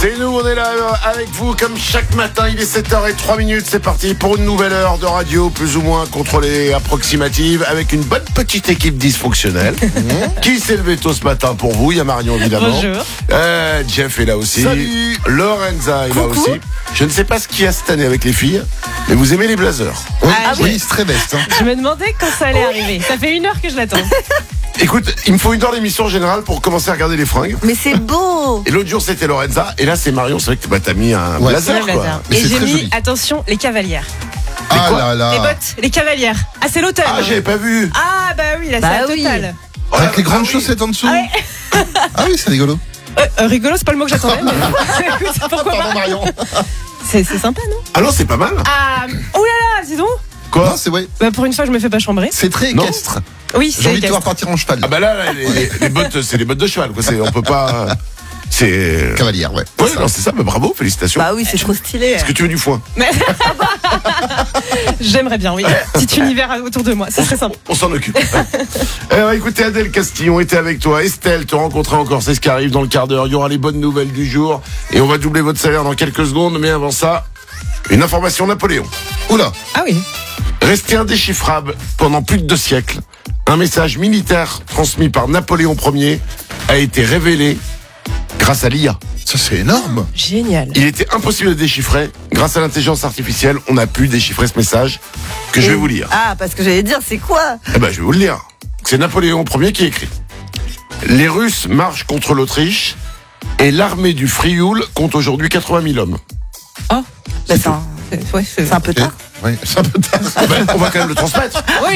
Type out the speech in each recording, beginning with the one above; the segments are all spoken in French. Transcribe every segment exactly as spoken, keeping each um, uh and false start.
C'est nous, on est là avec vous comme chaque matin, il est sept heures zéro trois minutes, c'est parti pour une nouvelle heure de radio plus ou moins contrôlée et approximative avec une bonne petite équipe dysfonctionnelle. Mmh. Qui s'est levé tôt ce matin pour vous? Il y a Marion évidemment. Bonjour. Euh, Jeff est là aussi. Salut. Lorenza est Coucou. là aussi. Je ne sais pas ce qu'il y a cette année avec les filles, mais vous aimez les blazers. Oui, Ah, oui, oui. c'est très veste. Hein. Je me demandais quand ça allait arriver. Ça fait une heure que je l'attends. Écoute, il me faut une heure d'émission en général pour commencer à regarder les fringues. Mais c'est beau. Et l'autre jour c'était Lorenza, et là c'est Marion. C'est vrai que bah, t'as mis un Ouais. blazer Le quoi. bazar. Mais Et c'est j'ai très mis, joli. attention, les cavalières. Ah quoi là là. Les bottes, les cavalières. Ah, c'est l'automne. Ah, j'avais pas vu. Ah, bah oui, là, Bah c'est la oui. totale. Avec Ah, les grandes ah oui. chaussettes en dessous. Ah ouais. Ah oui, c'est rigolo. Euh, euh, rigolo, c'est pas le mot que j'attendais. Mais... Écoute, pourquoi Pardon pas. Marion. C'est, c'est sympa, non? Ah non, c'est pas mal. Ah, oh là là, dis donc. Quoi? Non, c'est ouais. Bah, pour une fois, je me fais pas chambrer. C'est très Non. équestre. Oui, J'ai c'est envie de te voir équestre. partir en cheval. Ah bah là, là, les, les- les bottes, c'est les bottes de cheval quoi. C'est, on peut pas. C'est. Cavalière, ouais. Ouais, non, c'est ça. Bah, bravo, félicitations. Bah oui, c'est trop stylé. Est-ce que tu veux du foin? Mais... J'aimerais bien, oui. Petit univers autour de moi, ça serait sympa. On s'en occupe. Alors écoutez, Adèle Castillon était avec toi. Estelle te rencontrer encore, c'est ce qui arrive dans le quart d'heure. Il y aura les bonnes nouvelles du jour et on va doubler votre salaire dans quelques secondes. Mais avant ça, une information Napoléon. Oula. Ah oui. Resté indéchiffrable pendant plus de deux siècles, un message militaire transmis par Napoléon Ier a été révélé grâce à l'I A. Ça, c'est énorme. Génial. Il était impossible de déchiffrer. Grâce à l'intelligence artificielle, on a pu déchiffrer ce message que je vais vous lire. Ah, parce que j'allais dire, c'est quoi? Eh ben, je vais vous le lire. C'est Napoléon Ier qui écrit. Les Russes marchent contre l'Autriche et l'armée du Frioul compte aujourd'hui quatre-vingt mille hommes. Oh. Bah, c'est un, C'est, ouais, c'est... c'est un peu tard. Oui, c'est un peu tard. Ah ben, on va quand même le transmettre. Oui.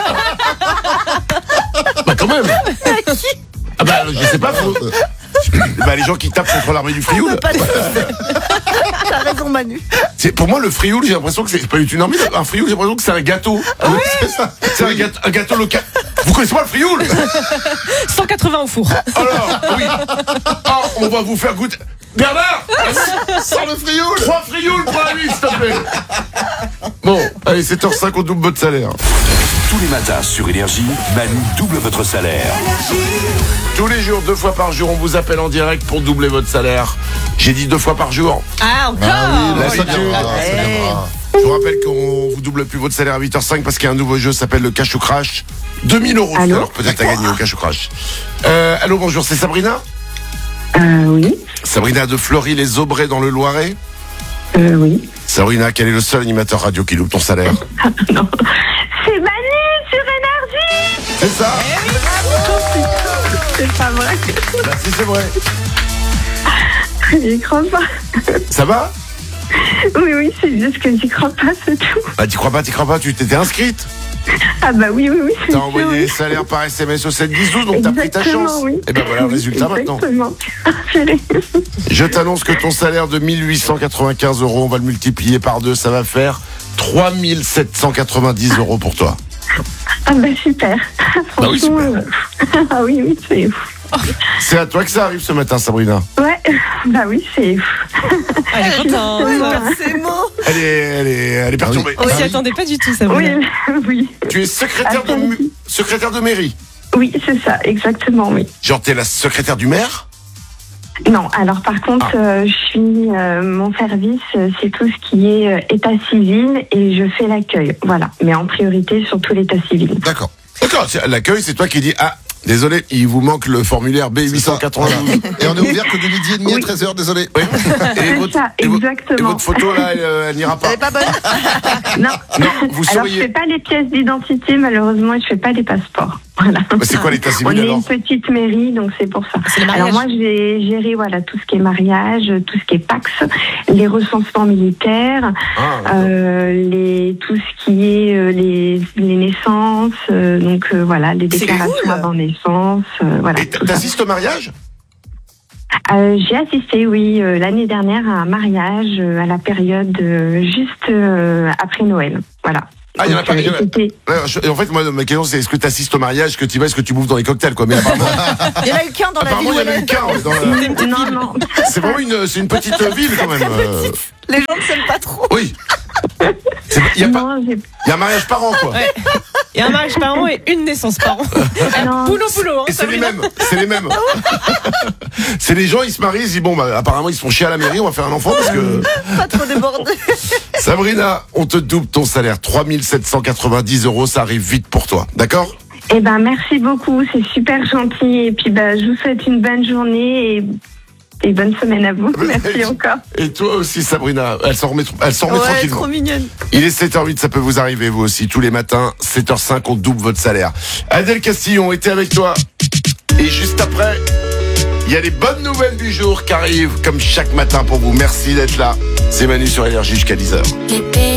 Bah quand même. Ah bah je sais pas. Faut... Bah, les gens qui tapent contre l'armée du Frioul. Pas de- T'as raison, Manu. C'est pour moi le Frioul. J'ai l'impression que c'est c'est pas du tout une armée. Un Frioul, j'ai l'impression que c'est un gâteau. Oui, c'est ça. C'est un gâteau, un gâteau local. Vous connaissez pas le Frioul? cent quatre-vingts au four. Alors oui. Ah, on va vous faire goûter. Bernard, Sans le frioul. trois Frioul pour la nuit, s'il te plaît. Bon, allez, sept heures cinq, on double votre salaire. Tous les matins sur Énergie, Manu double votre salaire. Tous les jours, deux fois par jour, on vous appelle en direct pour doubler votre salaire. J'ai dit deux fois par jour. Ah, encore. Ah oui, là, Oh, ça il viendra. est- Ça viendra. Je vous rappelle qu'on vous double plus votre salaire à huit heures cinq parce qu'il y a un nouveau jeu qui s'appelle le Cash ou Crash. deux mille euros, Allô alors peut-être à gagner au Cash ou Crash. Euh, allô, bonjour, c'est Sabrina? Euh, oui, Sabrina de Fleury-les-Aubrais dans le Loiret. euh, oui. Sabrina, quel est le seul animateur radio qui loupe ton salaire? Non. C'est Manu sur Énergie. C'est ça? C'est pas vrai. Bah, si, c'est vrai. J'y crois pas. Ça va? Oui, oui, c'est juste que j'y crois pas, c'est tout. Bah, t'y crois pas, t'y crois pas, tu t'étais inscrite. Ah bah oui, oui, oui. c'est T'as sûr, envoyé oui. les salaires par S M S au sept dix douze, donc t'as pris ta Exactement, chance. oui. Et ben voilà le résultat maintenant. Exactement. Chérie. Je t'annonce que ton salaire de mille huit cent quatre-vingt-quinze euros, on va le multiplier par deux, ça va faire trois mille sept cent quatre-vingt-dix euros pour toi. Ah bah super. Bah oui, Franchement, super. euh, ah oui, oui, c'est ouf. C'est à toi que ça arrive ce matin, Sabrina. Ouais, bah oui, c'est ouf. Elle est contente. Oui, ces mots. Elle est, elle est, elle est perturbée. On s'y attendait pas du tout, ça. Oui, oui. Tu es secrétaire de, mu- secrétaire de mairie. Oui, c'est ça, exactement, oui. Genre, t'es la secrétaire du maire? Non, alors par contre, Ah. euh, je suis euh, mon service, euh, c'est tout ce qui est euh, état civil et je fais l'accueil, voilà. Mais en priorité surtout l'état civil. D'accord. D'accord, c'est- l'accueil, c'est toi qui dis, ah, désolé, il vous manque le formulaire B huit cent quatre-vingt-douze. Et on est ouvert que de midi et demi à Oui. treize heures, désolé. Oui. Et C'est votre, ça, et vo- exactement. et votre photo, là, elle, euh, elle n'ira pas. Elle est pas bonne. Non, Non, vous alors je souriez. fais pas les pièces d'identité malheureusement et je fais pas les passeports. Voilà. Bah, c'est quoi l'état On civil est alors? une petite mairie, donc c'est pour ça. C'est le mariage. Alors moi, je vais gérer voilà tout ce qui est mariage, tout ce qui est Pax, les recensements militaires, Ah, d'accord. euh, les tout ce qui est euh, les, les naissances, euh, donc euh, voilà les C'est déclarations cool. avant naissance, euh, voilà. Et tout ça. t'assistes au mariage? Euh, j'ai assisté, oui, euh, l'année dernière à un mariage euh, à la période euh, juste euh, après Noël, voilà. Ah, il y en a Donc, pas- euh, il y en a- c'était- Ouais, je- et en fait, moi, ma question, c'est est-ce que tu assistes au mariage, est-ce que tu vas, est-ce que tu bouffes dans les cocktails, quoi. Mais apparemment, Il y en a eu qu'un dans la apparemment, ville il y où en a elle eu est. qu'un. ouais, dans la- Non, non. C'est vraiment une, c'est une petite ville, quand même. euh. Les gens ne s'aiment pas trop. Oui. Il y a pas, Non, j'ai... il y a un mariage par an, quoi. Ouais. Il y a un mariage par an et une naissance par an. Non. Boulot, boulot. Hein, Et c'est les Sabrina. mêmes, c'est les mêmes. C'est les gens, ils se marient, ils se disent, bon, bah, apparemment, ils se font chier à la mairie, on va faire un enfant, parce que... Pas trop débordé. Sabrina, on te double ton salaire, trois mille sept cent quatre-vingt-dix euros, ça arrive vite pour toi, d'accord? Eh ben, merci beaucoup, c'est super gentil. Et puis, bah, je vous souhaite une bonne journée et, et bonne semaine à vous. Merci encore. Et toi aussi, Sabrina, elle s'en remet, elle s'en remet Ouais, tranquillement. trop mignonne. Il est sept heures huit, ça peut vous arriver, vous aussi, tous les matins, sept heures cinq, on double votre salaire. Adèle Castillon était avec toi. Et juste après, il y a les bonnes nouvelles du jour qui arrivent, comme chaque matin pour vous. Merci d'être là. C'est Manu sur Énergie jusqu'à dix heures.